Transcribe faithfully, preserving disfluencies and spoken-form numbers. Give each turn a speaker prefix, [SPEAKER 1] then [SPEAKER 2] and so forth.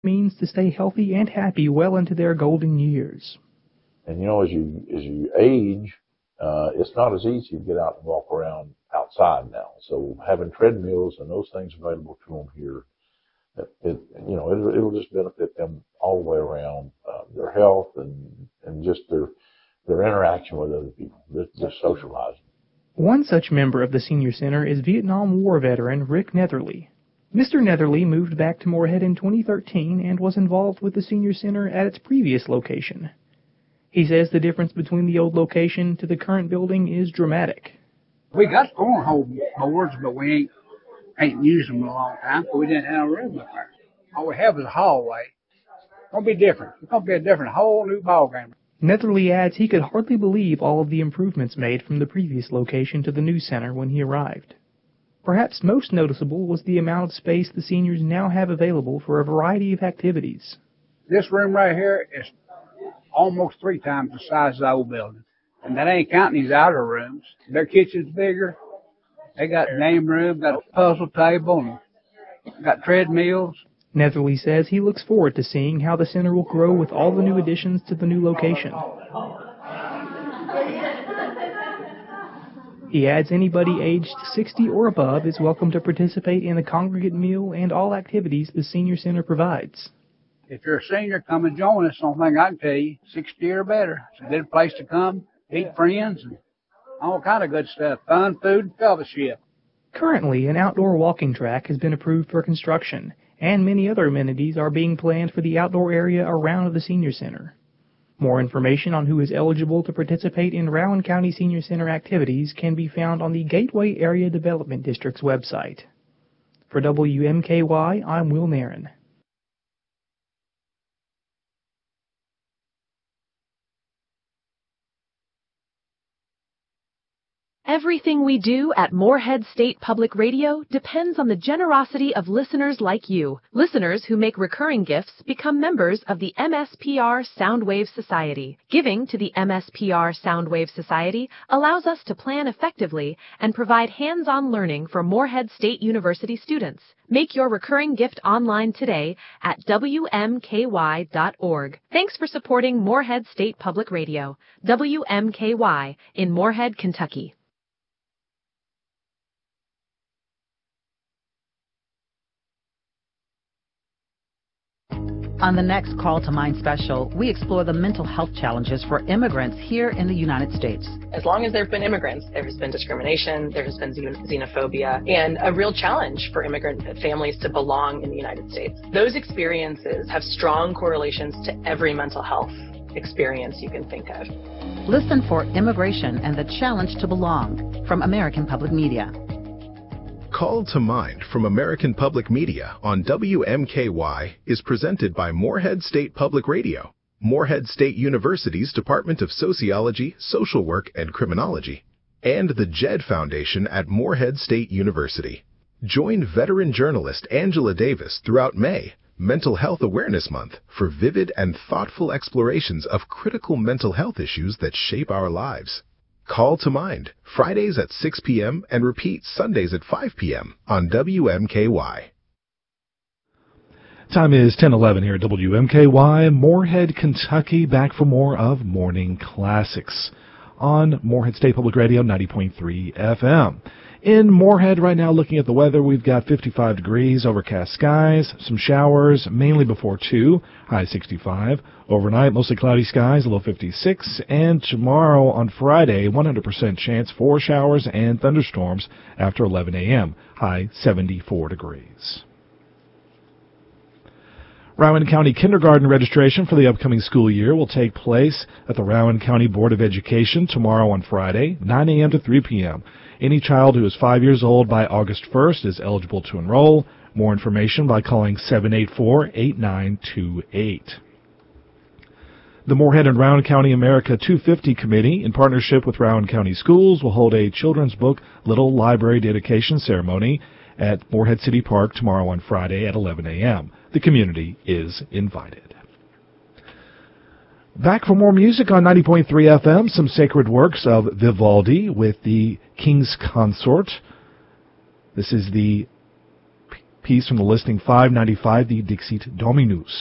[SPEAKER 1] means to stay healthy and happy well into their golden years.
[SPEAKER 2] And you know, as you as you age, uh, it's not as easy to get out and walk around outside now. So having treadmills and those things available to them here, it, it you know, it'll, it'll just benefit them all the way around, uh, their health and and just their their interaction with other people, just, just socializing.
[SPEAKER 1] One such member of the Senior Center is Vietnam War veteran Rick Netherly. Mister Netherly moved back to Morehead in twenty thirteen and was involved with the Senior Center at its previous location. He says the difference between the old location to the current building is dramatic.
[SPEAKER 3] We got cornhole boards, but we ain't ain't used them in a long time, so we didn't have a room up there. All we have is a hallway. It's going to be different. It's going to be a different, whole new ballgame.
[SPEAKER 1] Netherly adds he could hardly believe all of the improvements made from the previous location to the new center when he arrived. Perhaps most noticeable was the amount of space the seniors now have available for a variety of activities.
[SPEAKER 3] This room right here is almost three times the size of the old building. And that ain't counting these outer rooms. Their kitchen's bigger. They got a game room, got a puzzle table, and got treadmills.
[SPEAKER 1] Netherly says he looks forward to seeing how the center will grow with all the new additions to the new location. He adds anybody aged sixty or above is welcome to participate in the congregate meal and all activities the Senior Center provides.
[SPEAKER 3] If you're a senior, come and join us. Only thing I can tell you, sixty or better. It's a good place to come, meet friends, and all kind of good stuff. Fun, food, and fellowship.
[SPEAKER 1] Currently, an outdoor walking track has been approved for construction, and many other amenities are being planned for the outdoor area around the Senior Center. More information on who is eligible to participate in Rowan County Senior Center activities can be found on the Gateway Area Development District's website. For W M K Y, I'm Will Nairn.
[SPEAKER 4] Everything we do at Morehead State Public Radio depends on the generosity of listeners like you. Listeners who make recurring gifts become members of the M S P R Soundwave Society. Giving to the M S P R Soundwave Society allows us to plan effectively and provide hands-on learning for Morehead State University students. Make your recurring gift online today at W M K Y dot org. Thanks for supporting Morehead State Public Radio, W M K Y, in Morehead, Kentucky.
[SPEAKER 5] On the next Call to Mind special, we explore the mental health challenges for immigrants here in the United States.
[SPEAKER 6] As long as there have been immigrants, there has been discrimination, there has been xenophobia, and a real challenge for immigrant families to belong in the United States. Those experiences have strong correlations to every mental health experience you can think of.
[SPEAKER 5] Listen for Immigration and the Challenge to Belong from American Public Media.
[SPEAKER 7] Call to Mind from American Public Media on W M K Y is presented by Morehead State Public Radio, Morehead State University's Department of Sociology, Social Work, and Criminology, and the Jed Foundation at Morehead State University. Join veteran journalist Angela Davis throughout May, Mental Health Awareness Month, for vivid and thoughtful explorations of critical mental health issues that shape our lives. Call to Mind, Fridays at six p.m. and repeat Sundays at five p.m. on W M K Y.
[SPEAKER 8] Time is ten eleven here at W M K Y, Morehead, Kentucky, back for more of Morning Classics on Morehead State Public Radio, ninety point three F M. In Morehead right now, looking at the weather, we've got fifty-five degrees, overcast skies, some showers, mainly before two, high sixty-five. Overnight, mostly cloudy skies, low fifty-six. And tomorrow on Friday, one hundred percent chance for showers and thunderstorms after eleven a.m., high seventy-four degrees. Rowan County kindergarten registration for the upcoming school year will take place at the Rowan County Board of Education tomorrow on Friday, nine a.m. to three p.m. Any child who is five years old by August first is eligible to enroll. More information by calling seven eight four, eight nine two eight. The Morehead and Rowan County America two fifty Committee, in partnership with Rowan County Schools, will hold a children's book Little Library dedication ceremony at Morehead City Park tomorrow on Friday at eleven a.m. The community is invited. Back for more music on ninety point three F M, some sacred works of Vivaldi with the King's Consort. This is the Piece from the listing five ninety-five, the Dixit Dominus.